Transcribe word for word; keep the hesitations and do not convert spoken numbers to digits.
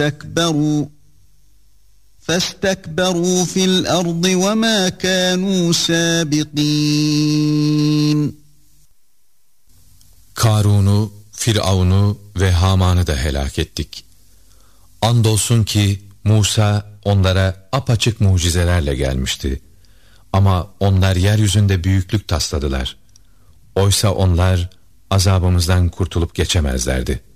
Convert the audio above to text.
فَاسْتَكْبَرُوا فَاسْتَكْبَرُوا فِي الْأَرْضِ وَمَا كَانُوا سَابِقِينَ. Karun'u, Firavun'u ve Haman'ı da helak ettik. Andolsun ki Musa onlara apaçık mucizelerle gelmişti. Ama onlar yeryüzünde büyüklük tasladılar. Oysa onlar azabımızdan kurtulup geçemezlerdi.